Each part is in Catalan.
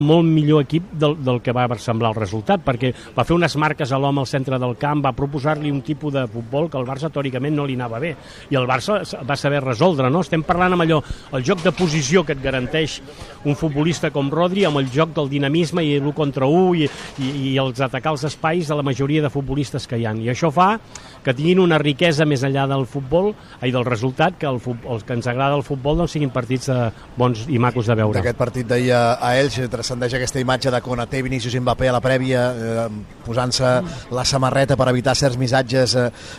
molt millor equip del que va semblar el resultat, perquè va fer unes marques a l'home al centre del camp, va proposar-li un tipus de futbol que al Barça teòricament no li anava bé, i el Barça va saber resoldre, no? Estem parlant amb allò, el joc de posició que et garanteix un futbolista com Rodri, amb el joc del dinamisme i l'1 contra 1 i els atacar els espais de la majoria de futbolistes que hi ha, i això fa que tinguin una riquesa més enllà del futbol, del resultat, que els que ens agrada el futbol doncs siguin partits bons i macos de veure. D'aquest partit d'ahir a Elx transcendeix aquesta imatge de Konaté, Vinícius i Mbappé a la prèvia, posant-se la samarreta per evitar certs missatges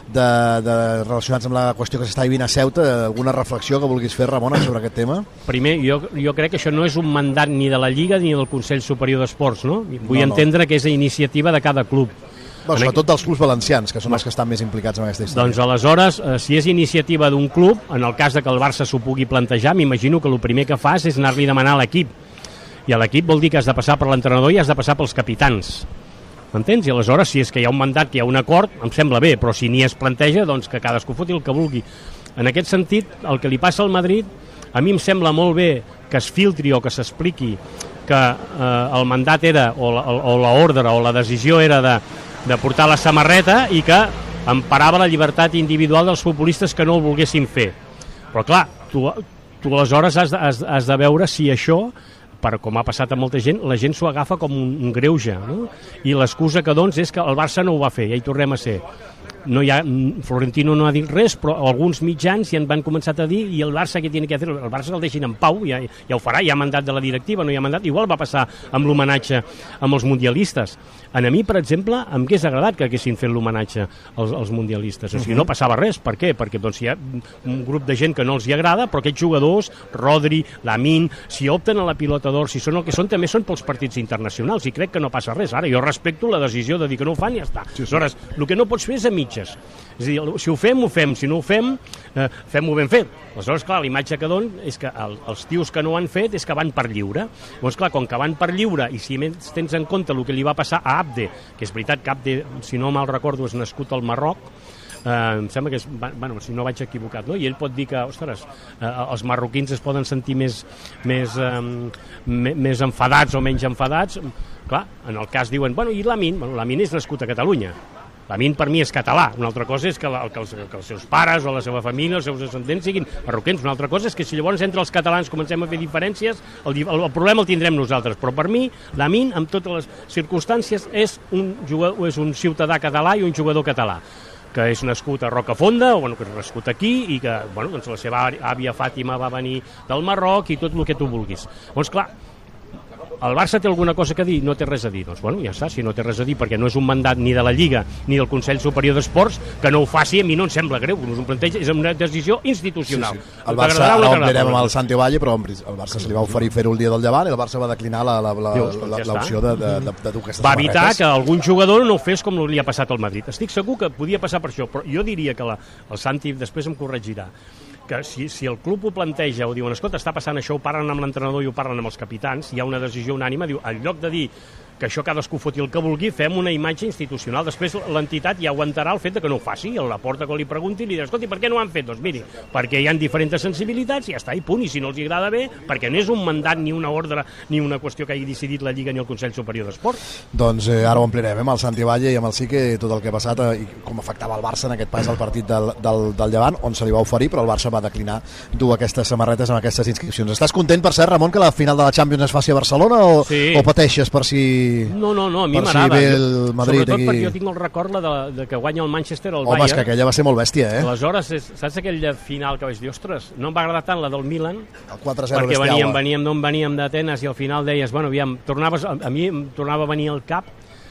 relacionats amb la qüestió que s'està vivint a Ceuta. Alguna reflexió que vulguis fer, Ramon, sobre aquest tema? Primer, jo crec que això no és un mandat ni de la Lliga ni del Consell Superior d'Esports, no? Vull entendre que és iniciativa de cada club. Sobretot dels clubs valencians, que són els que estan més implicats en aquesta història. Doncs aleshores, si és iniciativa d'un club, en el cas de que el Barça s'ho pugui plantejar, m'imagino que el primer que fas és anar-li a demanar a l'equip. I a l'equip vol dir que has de passar per l'entrenador i has de passar pels capitans. M'entens? I aleshores, si és que hi ha un mandat, que hi ha un acord, em sembla bé, però si ni es planteja, doncs que cadascú foti el que vulgui. En aquest sentit, el que li passa al Madrid, a mi em sembla molt bé que es filtri o que s'expliqui que el mandat era, o l'ordre o la decisió era de portar la samarreta i que emparava la llibertat individual dels futbolistes que no ho volguessin fer. Però clar, tu aleshores has de veure si això, com ha passat a molta gent, la gent s'ho agafa com un greuge, no? I l'excusa que doncs és que el Barça no ho va fer, ja hi tornem a ser. Florentino no ha dit res, però alguns mitjans ja en van començar a dir, i el Barça què tiene que fer? El Barça el deixin en pau, ja ho farà, hi ha mandat de la directiva, no hi ha mandat. Igual va passar amb l'homenatge amb els mundialistes. A mi, per exemple, em hagués agradat que haguessin fet l'homenatge als mundialistes. O sigui, no passava res. Per què? Perquè doncs, hi ha un grup de gent que no els hi agrada, però aquests jugadors, Rodri, Lamine, si opten a la pilota d'or, si són el que són, també són pels partits internacionals, i crec que no passa res. Ara, jo respecto la decisió de dir que no ho fan i ja està. Aleshores, el que no pots fer és a mitges. És a dir, si ho fem, ho fem. Si no ho fem, fem-ho ben fet. Aleshores, clar, l'imatge que donen és que els tios que no ho han fet és que van per lliure. Llavors, clar, com que van per lliure, i si tens en compte el que li va passar a Abde, que és veritat que Abde, si no mal recordo, és nascut al Marroc, em sembla que és, bueno, si no vaig equivocat, no? I ell pot dir que, ostres, els marroquins es poden sentir més enfadats o menys enfadats. Clar, en el cas diuen, bueno, i Lamine? Bueno, Lamine és nascut a Catalunya. Lamine per mi és català, una altra cosa és que els seus pares o la seva família, els seus descendents siguin marroquins, una altra cosa és que si llavors entre els catalans comencem a fer diferències, el problema el tindrem nosaltres, però per mi Lamine, amb totes les circumstàncies, és un ciutadà català i un jugador català, que és nascut a Rocafonda, o que és nascut aquí, i que doncs la seva àvia Fàtima va venir del Marroc i tot el que tu vulguis. Llavors, clar, el Barça té alguna cosa que dir? No té res a dir. Doncs, bueno, ja està, si no té res a dir, perquè no és un mandat ni de la Lliga ni del Consell Superior d'Esports, que no ho faci, a mi no em sembla greu, no us ho planteja, és una decisió institucional. Sí. El Barça, ara on anirem amb el Santi Valle, però el Barça se li va oferir fer-ho el dia del Llevant, i el Barça va declinar l'opció de dur aquestes va evitar que algun jugador no ho fes com li ha passat al Madrid. Estic segur que podia passar per això, però jo diria que el Santi després em corregirà, que si el club ho planteja o diuen, escolta, està passant això, ho parlen amb l'entrenador i ho parlen amb els capitans, hi ha una decisió unànime, diu, en lloc de dir que això cadascú foti el que vulgui, fem una imatge institucional. Després l'entitat ja aguantarà el fet de que no ho faci, i a la porta que li pregunti li dirà, escolti, per què no ho han fet? Doncs miri, perquè hi ha diferents sensibilitats i ja està, i punt, i si no els agrada bé, perquè no és un mandat ni una ordre ni una qüestió que hagi decidit la Lliga ni el Consell Superior d'Esport. Doncs ara ho ampliarem amb el Santi Valle i amb el Sique, tot el que ha passat i com afectava el Barça en aquest pas al partit del Llevant, on se li va oferir, però el Barça va declinar dur aquestes samarretes amb aquestes inscripcions. Estàs content, per cert, Ramon, que la final de la Champions es faci a Barcelona o pateixes per si... No, a mi m'agrada. Sobretot perquè jo tinc el record de que guanya el Manchester al Bayern. Home, és que aquella va ser molt bèstia, eh? Aleshores, saps aquella final que vaig dir, ostres, no em va agradar tant la del Milan, el 4-0 perquè veníem d'Atenes i al final deies, bueno, aviam, a mi em tornava a venir al cap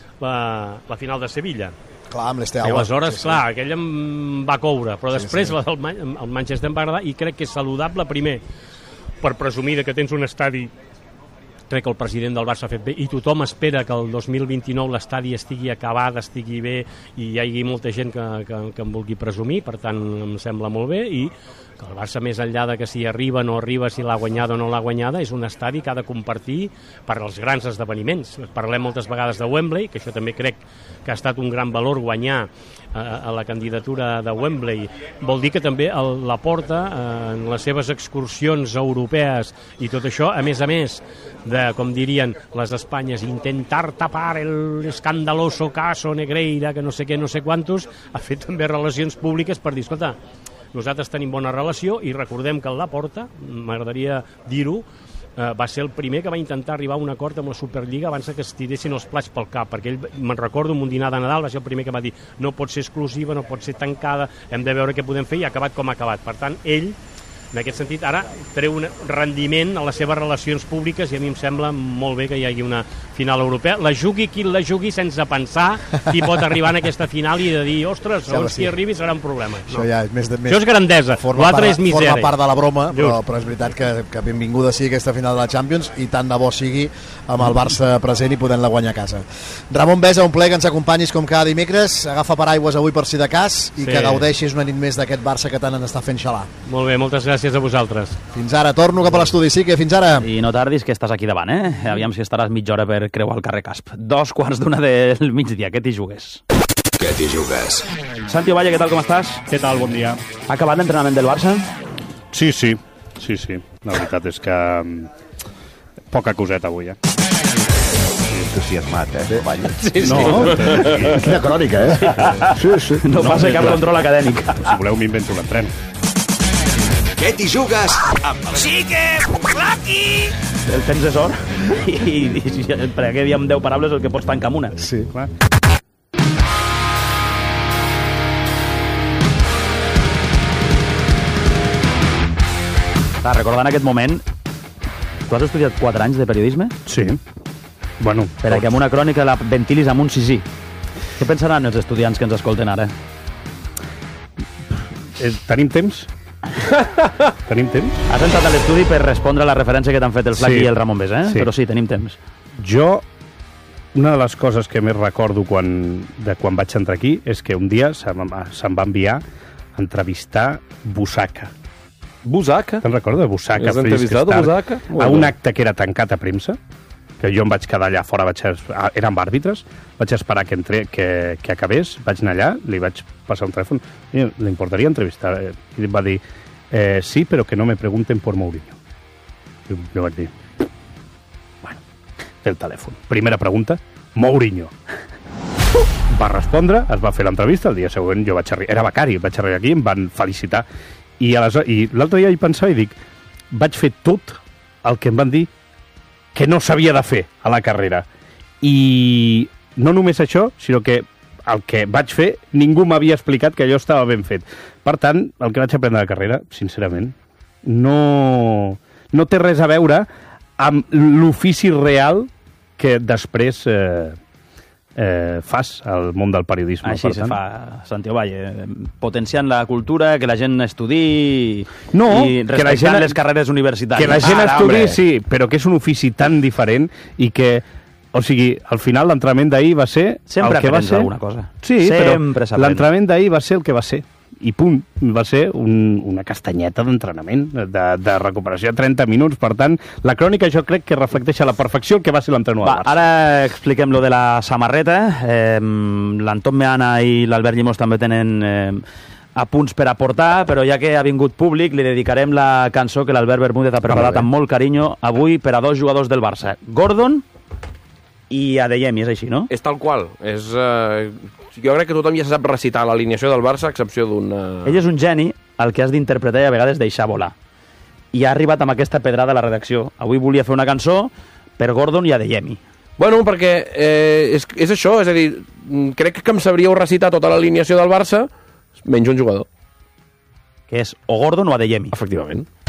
la final de Sevilla. Clar, amb l'Esteaua. I aleshores, clar, aquella em va coure, però després la del Manchester em va agradar, i crec que és saludable, primer, per presumir que tens un estadi. Crec que el president del Barça ha fet bé, i tothom espera que el 2029 l'estadi estigui acabat, estigui bé, i hi hagi molta gent que en vulgui presumir, per tant em sembla molt bé, i que el Barça, més enllà de que si arriba o no arriba, si l'ha guanyada o no l'ha guanyada, és un estadi que ha de compartir per als grans esdeveniments. Parlem moltes vegades de Wembley, que això també crec que ha estat un gran valor guanyar a la candidatura de Wembley. Vol dir que també la porta en les seves excursions europees i tot això, a més de com dirien les Espanyes, intentar tapar el escandaloso caso Negreira, que no sé què, no sé quantos, ha fet també relacions públiques per dir, escolta, nosaltres tenim bona relació i recordem que el Laporta, m'agradaria dir-ho, va ser el primer que va intentar arribar a un acord amb la Superliga abans que es tiressin els plats pel cap, perquè ell, me'n recordo, en un dinar de Nadal va ser el primer que va dir no pot ser exclusiva, no pot ser tancada, hem de veure què podem fer, i ha acabat com ha acabat. Per tant, ell, en aquest sentit, ara treu un rendiment a les seves relacions públiques i a mi em sembla molt bé que hi hagi una final europea. La jugui qui la jugui sense pensar qui pot arribar en aquesta final i de dir, ostres, segons qui arribi serà un problema. No. Això ja és més Això és grandesa, l'altre és misèria. Forma part de la broma, però és veritat que benvinguda sigui aquesta final de la Champions i tant de bo sigui amb el Barça present i podent-la guanyar a casa. Ramon Besa, un plaer que ens acompanyis com cada dimecres. Agafa paraigües avui per si de cas i que gaudeixis una nit més d'aquest Barça que tant en està fent xalar. Molt bé, moltes gràcies a vosaltres. Fins ara, torno cap a l'estudi, sí que fins ara. I no tardis que estàs aquí davant, Aviam si estaràs mitja hora per creuar el carrer Casp. 2:15 del migdia, què t'hi jugues? Què t'hi jugues? Santi Ovalle, què tal, com estàs? Què tal, bon dia. Ha acabat l'entrenament del Barça? Sí. La veritat és que poca coseta avui, entusiasmat, Valle. Sí. No, quina crònica, Sí. No passa cap control acadèmic. Si voleu m'invento l'entren. Què t'hi jugues? Amb el El temps és or i per aquest dia amb 10 paraules el que pots tancar amb una. Sí. Clar. Recordant aquest moment, tu has estudiat 4 anys de periodisme? Sí. Bueno, Perquè amb una crònica la ventilis amb un sisí. Què pensaran els estudiants que ens escolten ara? Tenim temps? Tenim temps? Has entrat a l'estudi per respondre a la referència que t'han fet el Flaqui Sí. i el Ramon Besa, Sí. Però sí, tenim temps. Jo, una de les coses que més recordo quan vaig entrar aquí és que un dia se'm va enviar a entrevistar Busaca. Busaca? Te'n recordes de Busaca? Has entrevistat a Busaca? A un acte que era tancat a premsa, que jo em vaig quedar allà fora, era amb àrbitres, vaig esperar que acabés, vaig anar allà, li vaig passar un telèfon, i li importaria entrevistar, i em va dir, sí, però que no me pregunten por Mourinho. I jo vaig dir, bueno, el telèfon. Primera pregunta, Mourinho. Va respondre, es va fer l'entrevista, el dia següent jo vaig arribar, era becari, vaig arribar aquí, em van felicitar, i l'altre dia hi pensava i dic, vaig fer tot el que em van dir que no s'havia de fer a la carrera. I no només això, sinó que el que vaig fer ningú m'havia explicat que allò estava ben fet. Per tant, el que vaig aprendre a la carrera, sincerament, no té res a veure amb l'ofici real que després fas al món del periodisme. Així se fa, Santi Ovalle, potenciant la cultura, que la gent estudi No, i que la respectant gent- les carreres universitàries. Que la gent Ara, estudi, hombre. sí, però que és un ofici tan diferent i que, o sigui, al final l'entrenament d'ahir va ser Sempre el que va aprens ser. alguna cosa. Sí, Sempre però s'aprèn. l'entrenament d'ahir va ser el que va ser. I punt, va ser una castanyeta d'entrenament, de recuperació de 30 minuts. Per tant, la crònica jo crec que reflecteix a la perfecció el que va ser l'entrenador del Barça. Ara expliquem lo de la samarreta. L'Anton Meana i l'Albert Llimós també tenen apunts per aportar, però ja que ha vingut públic, li dedicarem la cançó que l'Albert Bermúdez ha preparat amb molt carinyo avui per a 2 jugadors del Barça, Gordon i Adeyemi, és així, no? És tal qual. Jo crec que tothom ja sap recitar l'alineació del Barça, a excepció d'un... Ell és un geni, el que has d'interpretar i a vegades deixar volar. I ha arribat amb aquesta pedrada a la redacció. Avui volia fer una cançó per Gordon i Adeyemi. Bueno, perquè és això, és a dir, crec que em sabríeu recitar tota l'alineació del Barça, menys un jugador. Que és o Gordon o Adeyemi. Efectivament.